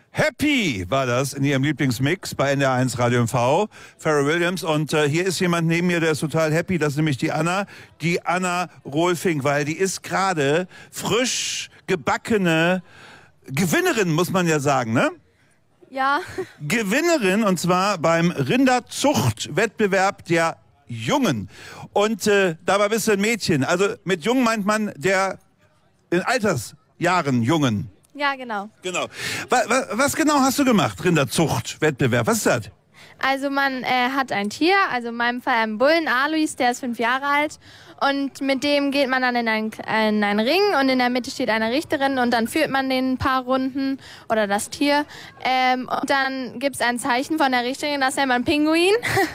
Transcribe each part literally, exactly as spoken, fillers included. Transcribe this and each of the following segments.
Happy war das in ihrem Lieblingsmix bei N D R eins Radio M V, Pharrell Williams. Und äh, hier ist jemand neben mir, der ist total happy. Das ist nämlich die Anna, die Anna Rohlfink, weil die ist gerade frisch gebackene Gewinnerin, muss man ja sagen, ne? Ja. Gewinnerin, und zwar beim Rinderzuchtwettbewerb der Jungen. Und äh, dabei bist du ein Mädchen. Also mit Jung meint man der in Altersjahren Jungen. Ja, genau. Genau. Was, was, was genau hast du gemacht, Rinderzuchtwettbewerb? Was ist das? Also man äh, hat ein Tier, also in meinem Fall einen Bullen, Alois, der ist fünf Jahre alt. Und mit dem geht man dann in einen, in einen Ring und in der Mitte steht eine Richterin und dann führt man den ein paar Runden oder das Tier. Ähm, und dann gibt es ein Zeichen von der Richterin, das nennt man Pinguin.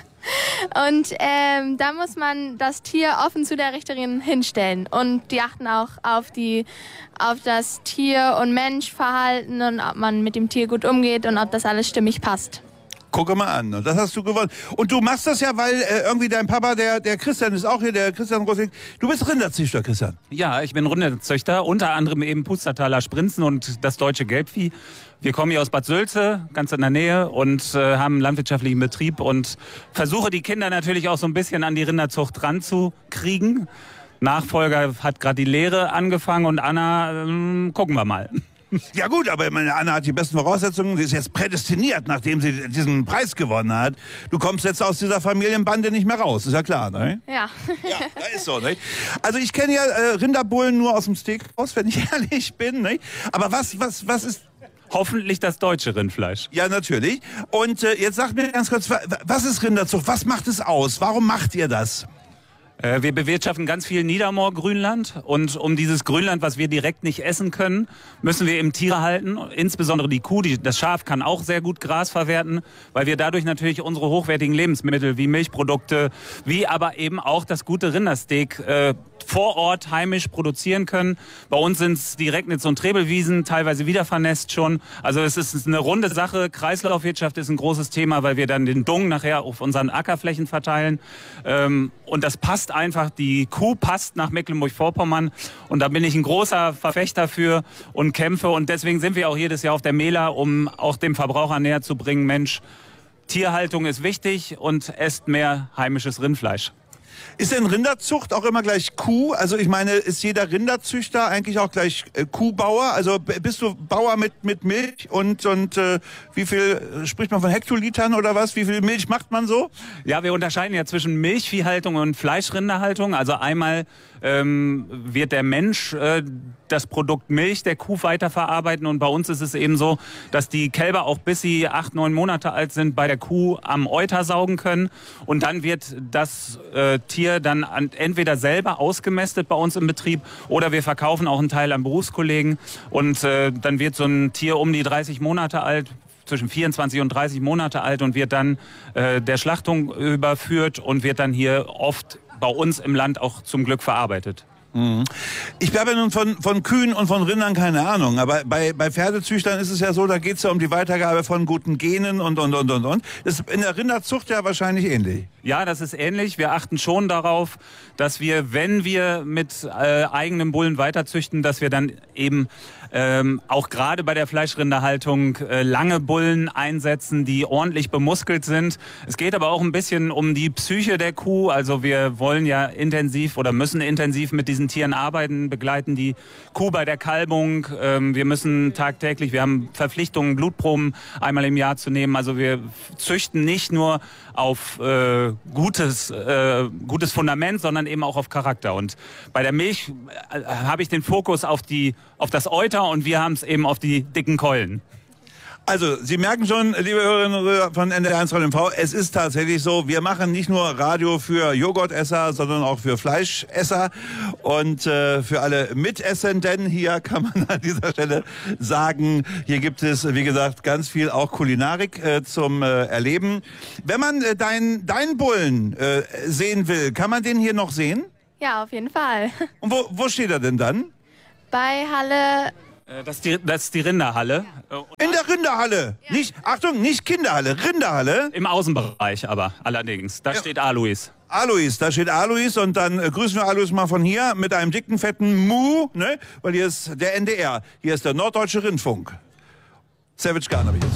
Und ähm, da muss man das Tier offen zu der Richterin hinstellen. Und die achten auch auf, die, auf das Tier- und Menschverhalten und ob man mit dem Tier gut umgeht und ob das alles stimmig passt. Gucke mal an, und das hast du gewonnen. Und du machst das ja, weil äh, irgendwie dein Papa, der, der Christian ist auch hier, der Christian Rohlfink. Du bist Rinderzüchter, Christian. Ja, ich bin Rinderzüchter, unter anderem eben Pustertaler Sprinzen und das deutsche Gelbvieh. Wir kommen hier aus Bad Sülze, ganz in der Nähe, und äh, haben einen landwirtschaftlichen Betrieb und versuche die Kinder natürlich auch so ein bisschen an die Rinderzucht ranzukriegen. Nachfolger hat gerade die Lehre angefangen und Anna, ähm, gucken wir mal. Ja gut, aber meine Anna hat die besten Voraussetzungen. Sie ist jetzt prädestiniert, nachdem sie diesen Preis gewonnen hat. Du kommst jetzt aus dieser Familienbande nicht mehr raus, ist ja klar, ne? Ja. Ja, das ist so, ne? Also ich kenne ja äh, Rinderbullen nur aus dem Steakhouse, wenn ich ehrlich bin, ne? Aber was, was, was ist... Hoffentlich das deutsche Rindfleisch. Ja, natürlich. Und äh, jetzt sag mir ganz kurz, was ist Rinderzucht? Was macht es aus? Warum macht ihr das? Wir bewirtschaften ganz viel Niedermoor-Grünland, und um dieses Grünland, was wir direkt nicht essen können, müssen wir eben Tiere halten, insbesondere die Kuh. Die, das Schaf kann auch sehr gut Gras verwerten, weil wir dadurch natürlich unsere hochwertigen Lebensmittel wie Milchprodukte, wie aber eben auch das gute Rindersteak äh, vor Ort heimisch produzieren können. Bei uns sind es die Regnitz- und Trebelwiesen, teilweise wieder vernässt schon. Also es ist eine runde Sache. Kreislaufwirtschaft ist ein großes Thema, weil wir dann den Dung nachher auf unseren Ackerflächen verteilen. Ähm, und das passt einfach, die Kuh passt nach Mecklenburg-Vorpommern, und da bin ich ein großer Verfechter für und kämpfe, und deswegen sind wir auch jedes Jahr auf der Mela, um auch dem Verbraucher näher zu bringen, Mensch, Tierhaltung ist wichtig und esst mehr heimisches Rindfleisch. Ist denn Rinderzucht auch immer gleich Kuh? Also ich meine, ist jeder Rinderzüchter eigentlich auch gleich äh, Kuhbauer? Also b- bist du Bauer mit, mit Milch und, und äh, wie viel, äh, spricht man von Hektolitern oder was? Wie viel Milch macht man so? Ja, wir unterscheiden ja zwischen Milchviehhaltung und Fleischrinderhaltung. Also einmal ähm, wird der Mensch äh, das Produkt Milch der Kuh weiterverarbeiten, und bei uns ist es eben so, dass die Kälber auch bis sie acht, neun Monate alt sind bei der Kuh am Euter saugen können, und dann wird das äh, Tier dann an, entweder selber ausgemästet bei uns im Betrieb, oder wir verkaufen auch einen Teil an Berufskollegen, und äh, dann wird so ein Tier um die dreißig Monate alt, zwischen vierundzwanzig und dreißig Monate alt, und wird dann äh, der Schlachtung überführt und wird dann hier oft bei uns im Land auch zum Glück verarbeitet. Ich habe ja nun von, von Kühen und von Rindern keine Ahnung, aber bei, bei Pferdezüchtern ist es ja so, da geht es ja um die Weitergabe von guten Genen und, und, und, und, und. Das ist in der Rinderzucht ja wahrscheinlich ähnlich. Ja, das ist ähnlich. Wir achten schon darauf, dass wir, wenn wir mit äh, eigenem Bullen weiterzüchten, dass wir dann eben ähm, auch gerade bei der Fleischrinderhaltung äh, lange Bullen einsetzen, die ordentlich bemuskelt sind. Es geht aber auch ein bisschen um die Psyche der Kuh. Also wir wollen ja intensiv oder müssen intensiv mit diesen Tieren arbeiten, begleiten die Kuh bei der Kalbung. Ähm, wir müssen tagtäglich, wir haben Verpflichtungen, Blutproben einmal im Jahr zu nehmen. Also wir züchten nicht nur auf äh, gutes, äh, gutes Fundament, sondern eben auch auf Charakter. Und bei der Milch äh, habe ich den Fokus auf, die, auf das Euter, und wir haben es eben auf die dicken Keulen. Also, Sie merken schon, liebe Hörerinnen und Hörer von N D R eins Radio M V, es ist tatsächlich so, wir machen nicht nur Radio für Joghurtesser, sondern auch für Fleischesser und äh, für alle Mitessenden. Hier kann man an dieser Stelle sagen, hier gibt es, wie gesagt, ganz viel auch Kulinarik äh, zum äh, Erleben. Wenn man äh, deinen dein Bullen äh, sehen will, kann man den hier noch sehen? Ja, auf jeden Fall. Und wo, wo steht er denn dann? Bei Halle... Das ist die, das ist die Rinderhalle. In der Rinderhalle. Ja. Nicht, Achtung, nicht Kinderhalle, Rinderhalle. Im Außenbereich aber allerdings. Da ja. steht Alois. Alois, da steht Alois, und dann äh, grüßen wir Alois mal von hier mit einem dicken, fetten Mu, ne? Weil hier ist der N D R, hier ist der Norddeutsche Rundfunk. Savage Garden habe ich jetzt.